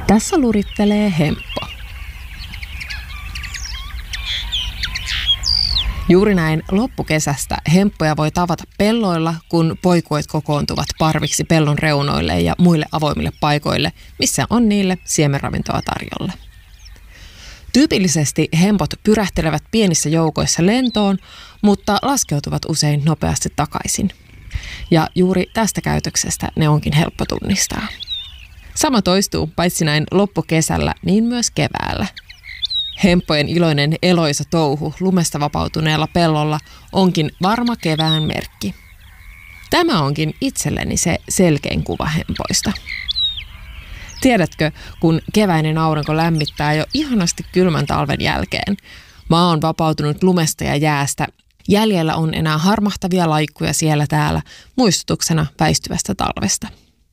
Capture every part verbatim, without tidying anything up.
Tässä lurittelee Hemppo. Juuri näin loppukesästä hemppoja voi tavata pelloilla, kun poikuet kokoontuvat parviksi pellon reunoille ja muille avoimille paikoille, missä on niille siemenravintoa tarjolla. Tyypillisesti hempot pyrähtelevät pienissä joukoissa lentoon, mutta laskeutuvat usein nopeasti takaisin. Ja juuri tästä käytöksestä ne onkin helppo tunnistaa. Sama toistuu paitsi näin loppukesällä, niin myös keväällä. Hemppojen iloinen eloisa touhu lumesta vapautuneella pellolla onkin varma kevään merkki. Tämä onkin itselleni se selkein kuva hempoista. Tiedätkö, kun keväinen aurinko lämmittää jo ihanasti kylmän talven jälkeen, maa on vapautunut lumesta ja jäästä, jäljellä on enää harmahtavia laikkuja siellä täällä muistutuksena väistyvästä talvesta.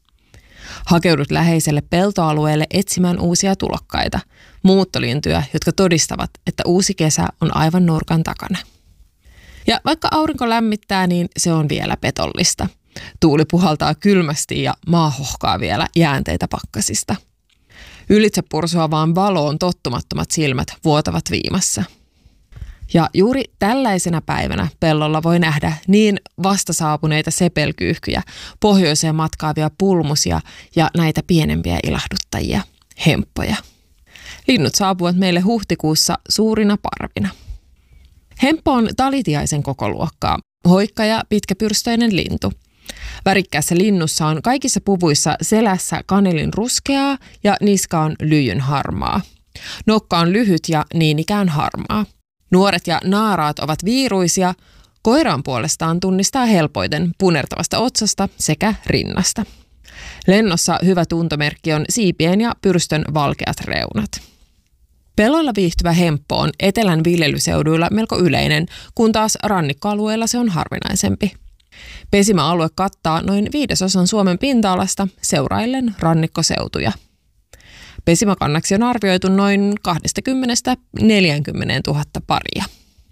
Hakeudut läheiselle peltoalueelle etsimään uusia tulokkaita, muuttolintuja, jotka todistavat, että uusi kesä on aivan nurkan takana. Ja vaikka aurinko lämmittää, niin se on vielä petollista. Tuuli puhaltaa kylmästi ja maa hohkaa vielä jäänteitä pakkasista. Ylitse pursuavaan valoon tottumattomat silmät vuotavat viimassa. Ja juuri tällaisena päivänä pellolla voi nähdä niin vastasaapuneita sepelkyyhkyjä, pohjoiseen matkaavia pulmusia ja näitä pienempiä ilahduttajia, hemppoja. Linnut saapuvat meille huhtikuussa suurina parvina. Hemppo on talitiaisen kokoluokkaa, hoikka ja pitkäpyrstöinen lintu. Värikkäässä linnussa on kaikissa puvuissa selässä kanelin ruskeaa ja niska on lyijyn harmaa. Nokka on lyhyt ja niin ikään harmaa. Nuoret ja naaraat ovat viiruisia, koiran puolestaan tunnistaa helpoiten punertavasta otsasta sekä rinnasta. Lennossa hyvä tuntomerkki on siipien ja pyrstön valkeat reunat. Pelloilla viihtyvä hemppo on etelän viljelyseuduilla melko yleinen, kun taas rannikkoalueilla se on harvinaisempi. Pesimäalue kattaa noin viidesosan Suomen pinta-alasta seuraillen rannikkoseutuja. Pesimäkannaksi on arvioitu noin kaksikymmentä neljäkymmentä tuhatta paria.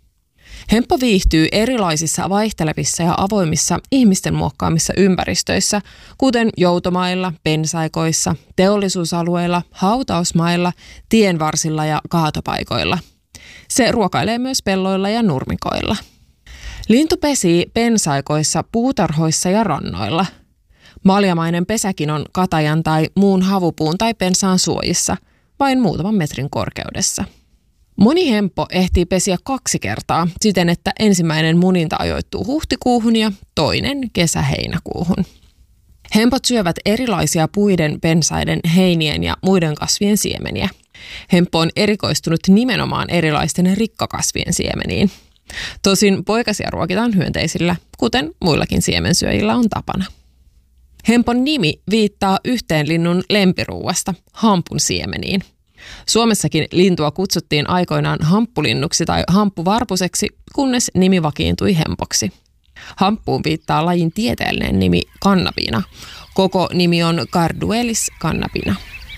Hemppo viihtyy erilaisissa vaihtelevissa ja avoimissa ihmisten muokkaamissa ympäristöissä, kuten joutomailla, pensaikoissa, teollisuusalueilla, hautausmailla, tienvarsilla ja kaatopaikoilla. Se ruokailee myös pelloilla ja nurmikoilla. Lintu pesii pensaikoissa, puutarhoissa ja rannoilla. Maljamainen pesäkin on katajan tai muun havupuun tai pensaan suojissa, vain muutaman metrin korkeudessa. Moni hemppo ehtii pesiä kaksi kertaa siten, että ensimmäinen muninta ajoittuu huhtikuuhun ja toinen kesä-heinäkuuhun. Hempot syövät erilaisia puiden, pensaiden, heinien ja muiden kasvien siemeniä. Hemppo on erikoistunut nimenomaan erilaisten rikkakasvien siemeniin. Tosin poikasia ruokitaan hyönteisillä, kuten muillakin siemensyöjillä on tapana. Hempon nimi viittaa yhteen linnun lempiruuasta, hampun siemeniin. Suomessakin lintua kutsuttiin aikoinaan hamppulinnuksi tai hamppuvarpuseksi, kunnes nimi vakiintui hempoksi. Hamppuun viittaa lajin tieteellinen nimi kannabina. Koko nimi on Carduelis kannabina.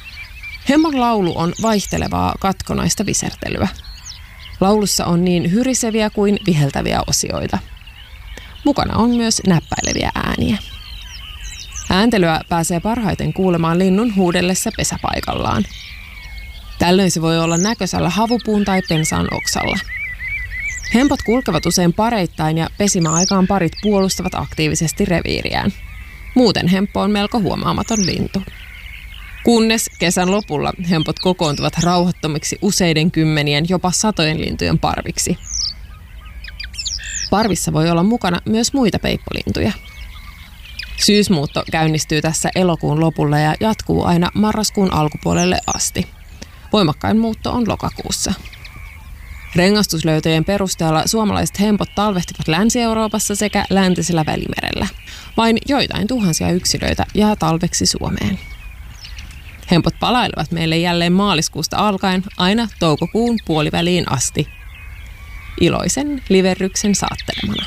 Hempon laulu on vaihtelevaa katkonaista visertelyä. Laulussa on niin hyriseviä kuin viheltäviä osioita. Mukana on myös näppäileviä ääniä. Ääntelyä pääsee parhaiten kuulemaan linnun huudellessa pesäpaikallaan. Tällöin se voi olla näköisellä havupuun tai pensaan oksalla. Hempot kulkevat usein pareittain ja pesimäaikaan parit puolustavat aktiivisesti reviiriään. Muuten hemppo on melko huomaamaton lintu. Kunnes kesän lopulla hempot kokoontuvat rauhattomiksi useiden kymmenien, jopa satojen lintujen parviksi. Parvissa voi olla mukana myös muita peippolintuja. Syysmuutto käynnistyy tässä elokuun lopulla ja jatkuu aina marraskuun alkupuolelle asti. Voimakkain muutto on lokakuussa. Rengastuslöytöjen perusteella suomalaiset hempot talvehtivat Länsi-Euroopassa sekä läntisellä Välimerellä. Vain joitain tuhansia yksilöitä jää talveksi Suomeen. Hempot palailevat meille jälleen maaliskuusta alkaen aina toukokuun puoliväliin asti. Iloisen liverryksen saattelemana.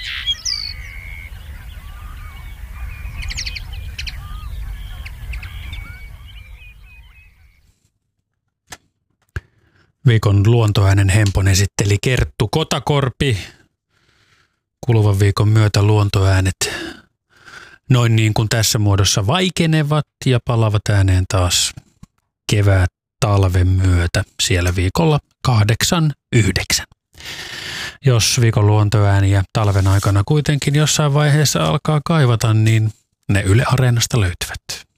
Viikon luontoäänen hempon esitteli Kerttu Kotakorpi. Kuluvan viikon myötä luontoäänet noin niin kuin tässä muodossa vaikenevat ja palavat ääneen taas kevät talven myötä siellä viikolla kahdeksan yhdeksän. Jos viikon luontoääniä talven aikana kuitenkin jossain vaiheessa alkaa kaivata, niin ne Yle Areenasta löytyvät.